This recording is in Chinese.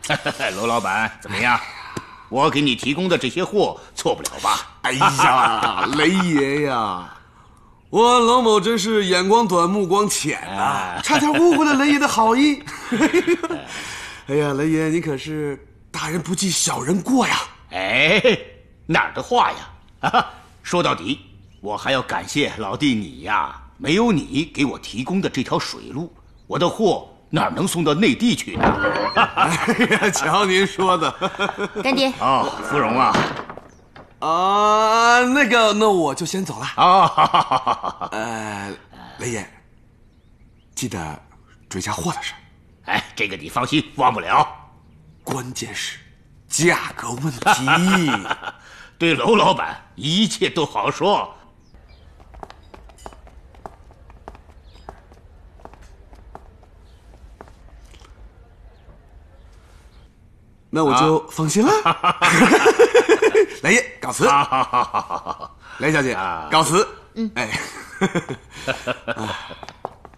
娄老板怎么样？我给你提供的这些货错不了吧？ 哎呀，雷爷呀，我娄某真是眼光短、目光浅啊，差点误会了雷爷的好意。哎呀，雷爷，你可是大人不计小人过呀！ 哎，哪儿的话呀？说到底，我还要感谢老弟你呀，没有你给我提供的这条水路，我的货哪能送到内地去呢？ 哎呀，瞧您说的， 干爹。 哦，芙蓉啊， 那我就先走了。 啊， 雷爷，记得追加货的事。 哎，这个你放心，忘不了。 关键是价格问题。 对娄老板，一切都好说。 那我就放心了。雷爷，告辞。雷小姐，告辞。哎。